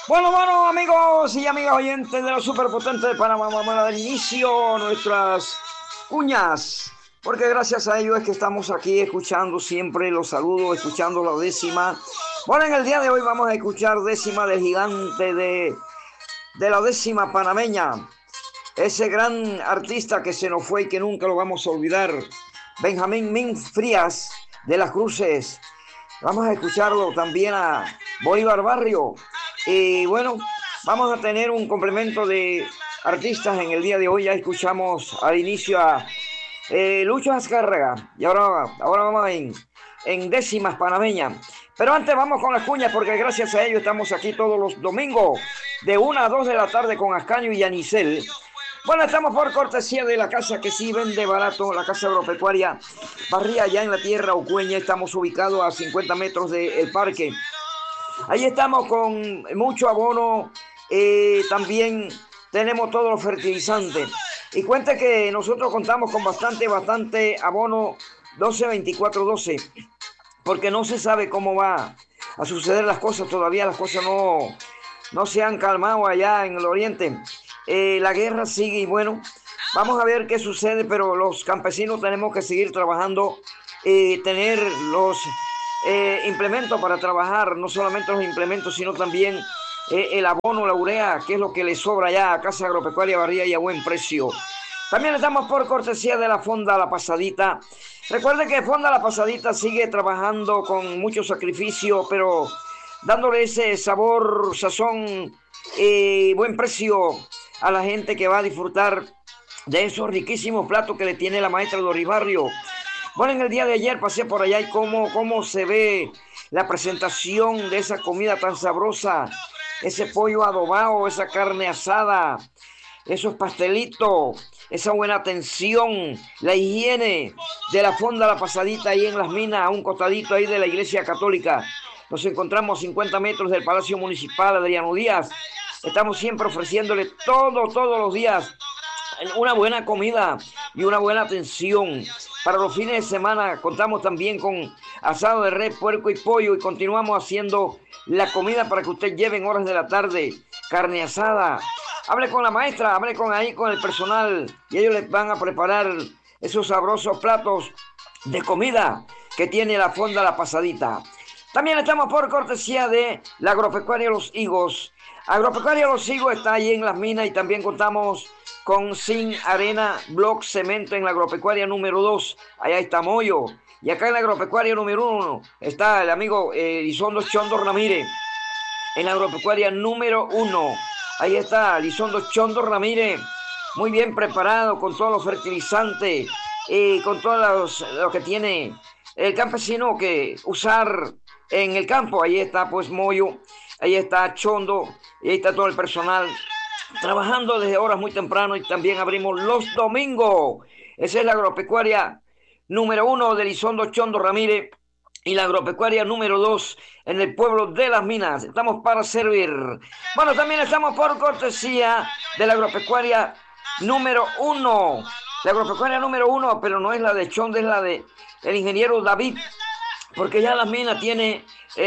Bueno, amigos y amigas oyentes de los superpotentes de Panamá, vamos a dar inicio a nuestras cuñas, porque gracias a ello es que estamos aquí escuchando siempre los saludos, escuchando la décima. Bueno, en el día de hoy vamos a escuchar décima del gigante de la décima panameña, ese gran artista que se nos fue y que nunca lo vamos a olvidar, Benjamín Min Frías de las Cruces. Vamos a escucharlo también a Bolívar Barrio. Y bueno, vamos a tener un complemento de artistas en el día de hoy. Ya escuchamos al inicio a Lucho Azcárraga. Y ahora vamos en décimas panameñas. Pero antes vamos con las cuñas, porque gracias a ello estamos aquí todos los domingos de 1 a 2 de la tarde con Ascanio y Yanisel. Bueno, estamos por cortesía de la casa que sí vende barato, la casa agropecuaria Barría, allá en la tierra Ocueña. Estamos ubicados a 50 metros del parque. Ahí estamos con mucho abono, también tenemos todos los fertilizantes. Y cuenta que nosotros contamos con bastante abono 12-24-12, porque no se sabe cómo va a suceder las cosas. Todavía las cosas no se han calmado allá en el oriente. La guerra sigue y bueno, vamos a ver qué sucede, pero los campesinos tenemos que seguir trabajando, tener los implementos para trabajar, no solamente los implementos, sino también el abono, la urea, que es lo que le sobra ya a Casa Agropecuaria Barría y a buen precio. También estamos por cortesía de la Fonda La Pasadita. Recuerden que Fonda La Pasadita sigue trabajando con mucho sacrificio, pero dándole ese sabor, sazón, buen precio a la gente que va a disfrutar de esos riquísimos platos que le tiene la maestra Doris Barrio. Bueno, en el día de ayer pasé por allá y cómo se ve la presentación de esa comida tan sabrosa, ese pollo adobado, esa carne asada, esos pastelitos, esa buena atención, la higiene de la Fonda La Pasadita ahí en Las Minas, a un costadito ahí de la Iglesia Católica. Nos encontramos a 50 metros del Palacio Municipal Adriano Díaz. Estamos siempre ofreciéndole todos los días una buena comida y una buena atención. Para los fines de semana contamos también con asado de res, puerco y pollo, y continuamos haciendo la comida para que usted lleve en horas de la tarde, carne asada. Hable con la maestra, hable con el personal, y ellos les van a preparar esos sabrosos platos de comida que tiene la Fonda La Pasadita. También estamos por cortesía de la Agropecuaria Los Higos. Agropecuaria Los Higos está allí en Las Minas, y también contamos con zinc, arena, block, cemento en la agropecuaria número 2. Allá está Moyo. Y acá en la agropecuaria número 1 está el amigo Lizondo Chondo Ramírez. En la agropecuaria número 1. Ahí está Lizondo Chondo Ramírez. Muy bien preparado con todos los fertilizantes. Con todo lo que tiene el campesino que usar en el campo. Ahí está pues Moyo. Ahí está Chondo. Y ahí está todo el personal trabajando desde horas muy temprano, y también abrimos los domingos. Esa es la agropecuaria número 1 de Lizondo Chondo Ramírez y la agropecuaria número 2 en el pueblo de Las Minas. Estamos para servir. Bueno, también estamos por cortesía de la agropecuaria número 1. La agropecuaria número 1, pero no es la de Chondo, es la de el ingeniero David, porque ya Las Minas tiene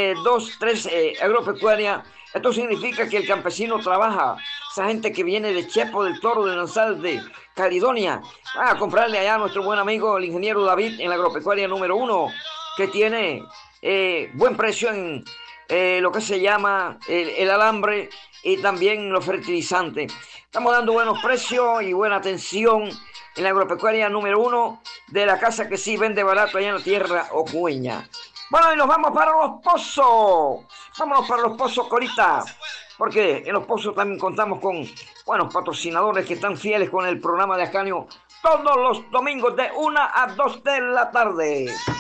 3 agropecuarias. Esto significa que el campesino trabaja. Esa gente que viene de Chepo, del Toro, de Lanzal, de Caledonia, va a comprarle allá a nuestro buen amigo el ingeniero David en la agropecuaria número 1, que tiene buen precio en lo que se llama el alambre y también los fertilizantes. Estamos dando buenos precios y buena atención en la agropecuaria número 1 de la casa que sí vende barato allá en la tierra Ocueña. Bueno, y nos vamos para Los Pozos. Vámonos para Los Pozos, Corita, porque en Los Pozos también contamos con buenos patrocinadores que están fieles con el programa de Ascanio todos los domingos de 1 a 2 de la tarde.